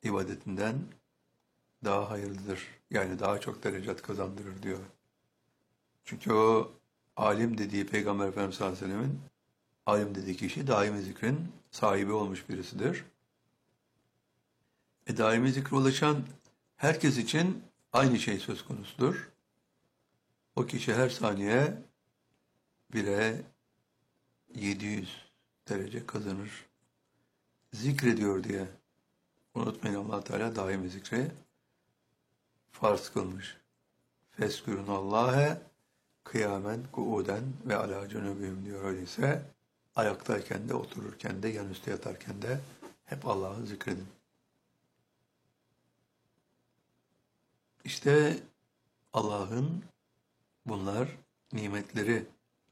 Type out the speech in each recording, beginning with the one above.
ibadetinden daha hayırlıdır. Yani daha çok derecat kazandırır diyor. Çünkü o alim dediği Peygamber Efendimiz sallallahu aleyhi ve sellemin alim dediği kişi daimi zikrin sahibi olmuş birisidir. Daimi zikre ulaşan herkes için aynı şey söz konusudur. O kişi her saniye 1'e 700 derece kazanır. Zikrediyor diye. Unutmayın, Allah Teala daimi zikri farz kılmış. Feskürünallâhe kıyamen, kuuden ve alâ cunubihim diyor. Öyleyse ayaktayken de, otururken de, yan üstte yatarken de hep Allah'ı zikredin. İşte Allah'ın bunlar nimetleri.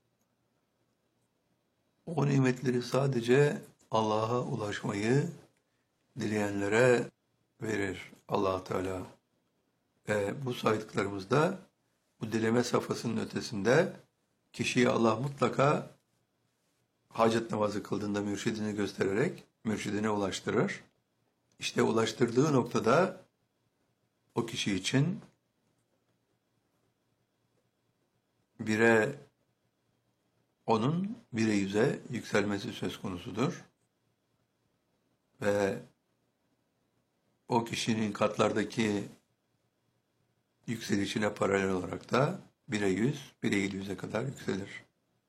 O nimetleri sadece Allah'a ulaşmayı dileyenlere verir Allah Teala. Ve bu saydıklarımızda bu dileme safhasının ötesinde kişiyi Allah mutlaka hacet namazı kıldığında mürşidini göstererek mürşidine ulaştırır. İşte ulaştırdığı noktada o kişi için onun 1'e 100'e yükselmesi söz konusudur. Ve o kişinin katlardaki yükselişine paralel olarak da 1'e 100, 1'e 700'e kadar yükselir.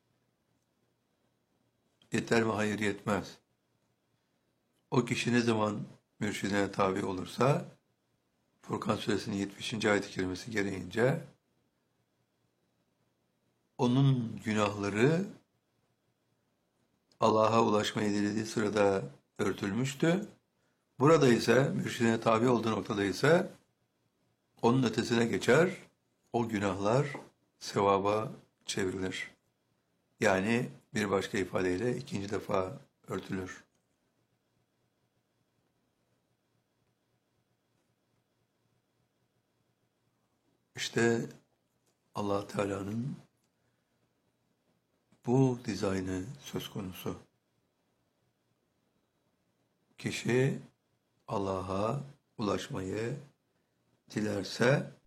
Yeter mi? Hayır, yetmez. O kişi ne zaman mürşidine tabi olursa, Furkan Suresinin 70. ayet-i kerimesi gereğince, onun günahları Allah'a ulaşmayı dilediği sırada örtülmüştü. Burada ise, mürşidine tabi olduğu noktada ise, onun ötesine geçer, o günahlar sevaba çevrilir. Yani bir başka ifadeyle ikinci defa örtülür. İşte Allah Teala'nın bu dizaynı söz konusu. Kişi Allah'a ulaşmayı dilerse